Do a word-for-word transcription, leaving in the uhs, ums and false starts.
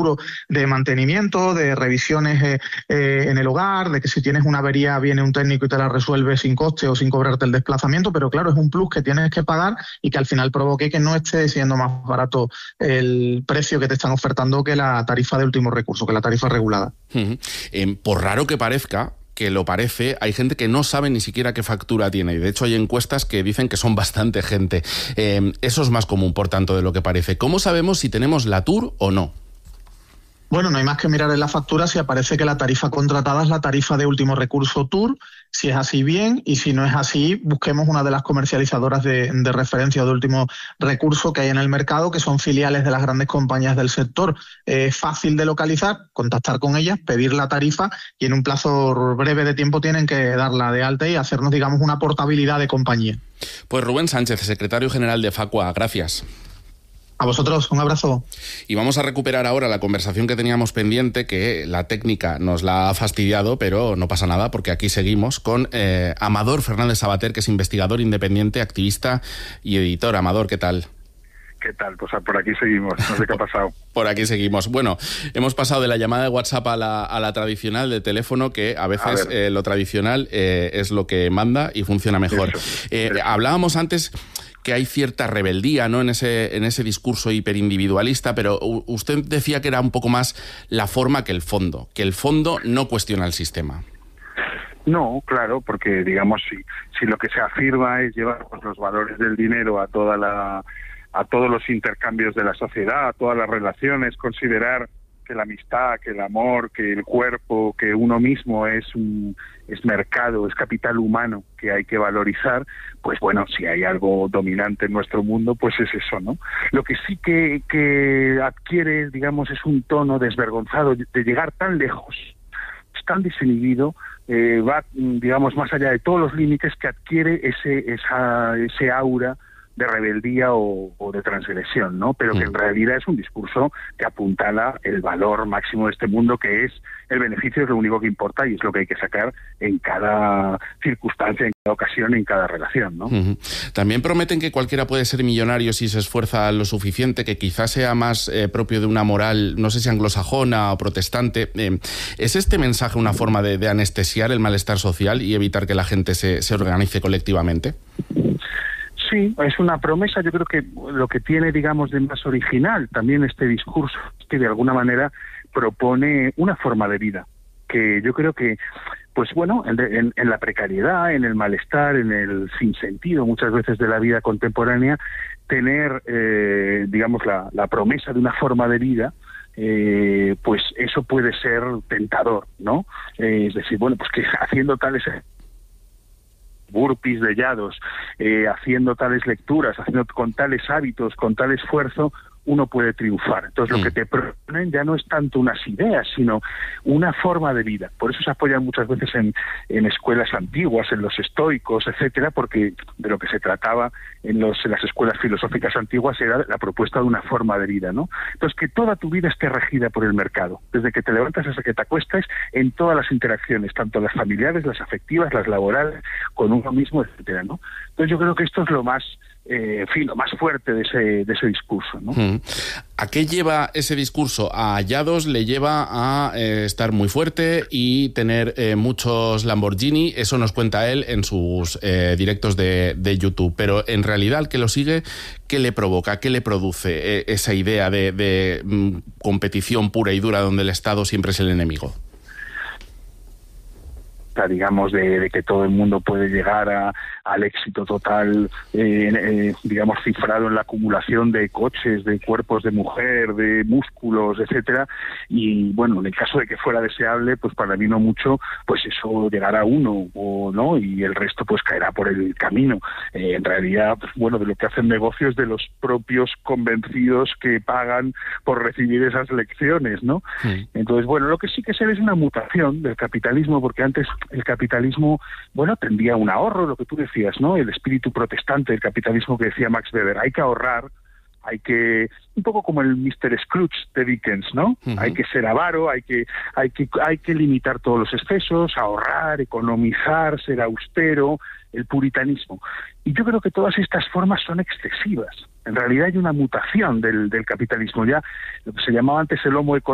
seguro de mantenimiento, de revisiones eh, eh, en el hogar, de que si tienes una avería viene un técnico y te la resuelve sin coste o sin cobrarte el desplazamiento, pero claro, es un plus que tienes que pagar y que al final provoque que no esté siendo más barato el precio que te están ofertando que la tarifa de último recurso, que la tarifa regulada. Uh-huh. Eh, por raro que parezca, que lo parece, hay gente que no sabe ni siquiera qué factura tiene, y de hecho hay encuestas que dicen que son bastante gente. Eh, eso es más común, por tanto, de lo que parece. ¿Cómo sabemos si tenemos la TUR o no? Bueno, no hay más que mirar en la factura si aparece que la tarifa contratada es la tarifa de último recurso TUR. Si es así, bien, y si no es así, busquemos una de las comercializadoras de, de referencia o de último recurso que hay en el mercado, que son filiales de las grandes compañías del sector. Es fácil de localizar, contactar con ellas, pedir la tarifa y en un plazo breve de tiempo tienen que darla de alta y hacernos, digamos, una portabilidad de compañía. Pues Rubén Sánchez, secretario general de Facua, gracias. A vosotros, un abrazo. Y vamos a recuperar ahora la conversación que teníamos pendiente, que la técnica nos la ha fastidiado, pero no pasa nada porque aquí seguimos con eh, Amador Fernández Sabater, que es investigador independiente, activista y editor. Amador, ¿qué tal? ¿Qué tal? Pues por aquí seguimos, no sé qué ha pasado. Por aquí seguimos. Bueno, hemos pasado de la llamada de WhatsApp a la, a la tradicional de teléfono, que a veces a eh, lo tradicional eh, es lo que manda y funciona mejor. Eso, eh, eso. Hablábamos antes que hay cierta rebeldía, ¿no?, en ese en ese discurso hiperindividualista, pero usted decía que era un poco más la forma que el fondo, que el fondo no cuestiona el sistema. No, claro, porque digamos si si lo que se afirma es llevar pues, los valores del dinero a toda la a todos los intercambios de la sociedad, a todas las relaciones, considerar que la amistad, que el amor, que el cuerpo, que uno mismo es un es mercado, es capital humano que hay que valorizar, pues bueno, si hay algo dominante en nuestro mundo, pues es eso, ¿no? Lo que sí que, que adquiere, digamos, es un tono desvergonzado de llegar tan lejos, es tan desinhibido, eh, va, digamos, más allá de todos los límites, que adquiere ese esa ese aura de rebeldía o, o de transgresión, ¿no? Pero que en realidad es un discurso que apuntala el valor máximo de este mundo, que es el beneficio, es lo único que importa y es lo que hay que sacar en cada circunstancia, en cada ocasión, en cada relación, ¿no? Uh-huh. También prometen que cualquiera puede ser millonario si se esfuerza lo suficiente, que quizás sea más eh, propio de una moral, no sé si anglosajona o protestante. Eh, ¿Es este mensaje una forma de, de anestesiar el malestar social y evitar que la gente se, se organice colectivamente? Sí, es una promesa. Yo creo que lo que tiene, digamos, de más original también este discurso es que de alguna manera propone una forma de vida, que yo creo que, pues bueno, en, en, en la precariedad, en el malestar, en el sinsentido muchas veces de la vida contemporánea, tener, eh, digamos, la, la promesa de una forma de vida, eh, pues eso puede ser tentador, ¿no? Eh, es decir, bueno, pues que haciendo tales burpees de yados, eh, haciendo tales lecturas, haciendo con tales hábitos, con tal esfuerzo, uno puede triunfar. Entonces mm. lo que te proponen ya no es tanto unas ideas, sino una forma de vida. Por eso se apoyan muchas veces en, en escuelas antiguas, en los estoicos, etcétera, porque de lo que se trataba en, los, en las escuelas filosóficas antiguas era la propuesta de una forma de vida, ¿no? Entonces, que toda tu vida esté regida por el mercado, desde que te levantas hasta que te acuestas, en todas las interacciones, tanto las familiares, las afectivas, las laborales, con uno mismo, etcétera, ¿no? Entonces yo creo que esto es lo más Eh, en fin, lo más fuerte de ese, de ese discurso, ¿no? ¿A qué lleva ese discurso? A hallados le lleva a eh, estar muy fuerte y tener eh, muchos Lamborghini. Eso nos cuenta él en sus eh, directos de, de YouTube. Pero en realidad, el que lo sigue, ¿qué le provoca? ¿Qué le produce eh, esa idea de, de mm, competición pura y dura donde el Estado siempre es el enemigo? Digamos, de, de que todo el mundo puede llegar a, al éxito total, eh, eh, digamos, cifrado en la acumulación de coches, de cuerpos de mujer, de músculos, etcétera. Y bueno, en el caso de que fuera deseable, pues para mí no mucho, pues eso llegará a uno, o no, y el resto pues caerá por el camino. Eh, en realidad, pues bueno, de lo que hacen negocios de los propios convencidos que pagan por recibir esas lecciones, ¿no? Sí. Entonces, bueno, lo que sí que se ve es una mutación del capitalismo, porque antes el capitalismo, bueno, tendía a un ahorro, lo que tú decías, ¿no? El espíritu protestante del capitalismo que decía Max Weber, hay que ahorrar, hay que, un poco como el mister Scrooge de Dickens, ¿no? Uh-huh. Hay que ser avaro, hay que, hay que, hay que limitar todos los excesos, ahorrar, economizar, ser austero, el puritanismo. Y yo creo que todas estas formas son excesivas. En realidad hay una mutación del, del capitalismo. Ya lo que se llamaba antes el homo económico